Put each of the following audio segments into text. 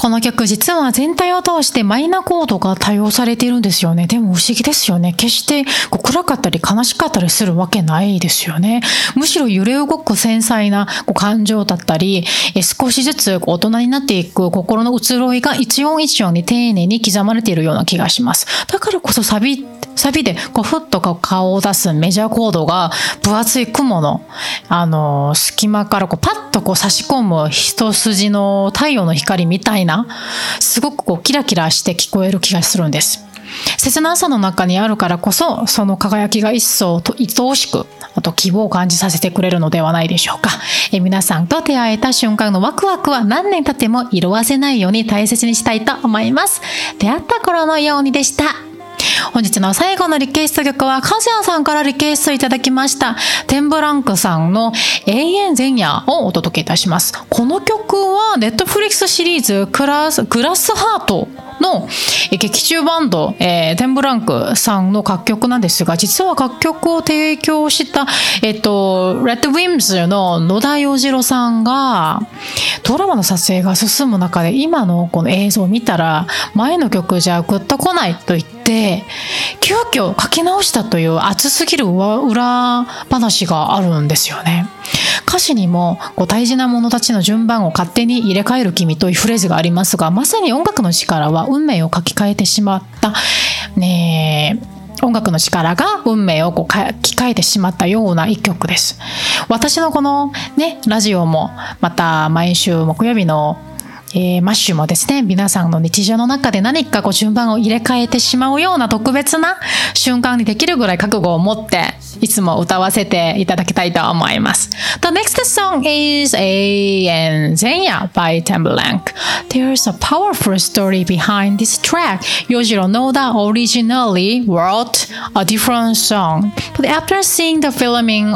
この曲実は全体を通してマイナーコードが多用されているんですよね。でも不思議ですよね。決して暗かったり悲しかったりするわけないですよね。むしろ揺れ動く繊細な感情だったり、少しずつ大人になっていく心の移ろいが一音一音に丁寧に刻まれているような気がします。だからこそサビでふっと顔を出すメジャーコードが分厚い雲の隙間からパッと差し込む一筋の太陽の光みたいな、すごくキラキラして聞こえる気がするんです。切なさの中にあるからこそ、その輝きが一層愛おしく、あと希望を感じさせてくれるのではないでしょうか。皆さんと出会えた瞬間のワクワクは何年経っても色褪せないように大切にしたいと思います。出会った頃のようにでした。本日の最後のリクエスト曲はカズヤさんからリクエストいただきましたテンブランクさんの永遠前夜をお届けいたします。この曲はネットフリックスシリーズグラスハートの劇中バンド、テンブランクさんの楽曲なんですが、実は楽曲を提供したレッドウィンズの野田洋次郎さんがドラマの撮影が進む中で今のこの映像を見たら前の曲じゃグッと来ないと言って急遽書き直したという熱すぎる裏話があるんですよね。歌詞にも大事な者たちの順番を勝手に入れ替える君というフレーズがありますが、まさに音楽の力は運命を書き換えてしまった音楽の力が運命を書き換えてしまったような一曲です。私のこのラジオもまた毎週木曜日のマッシュもですね、皆さんの日常の中で何か順番を入れ替えてしまうような特別な瞬間にできるぐらい覚悟を持っていつも歌わせていただきたいと思います。The next song is A and Zenya by Timbaland. There's a powerful story behind this track. Yojiro Noda originally wrote a different song, but after seeing the filming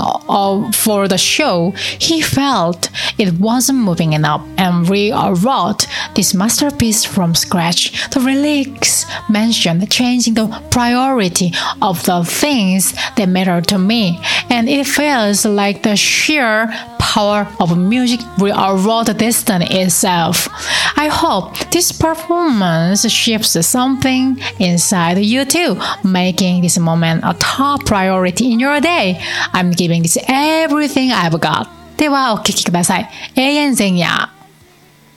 for the show, he felt it wasn't moving enough and rewrote this masterpiece from scratch. The lyrics mention changing the priority of the things that matter to me, and it feels like the sheer power of music rewrote destiny itself. I hope this performance shifts something inside you too, making this moment a top priority in your day. I'm giving this everything I've got. ではお聴きください。永遠前夜。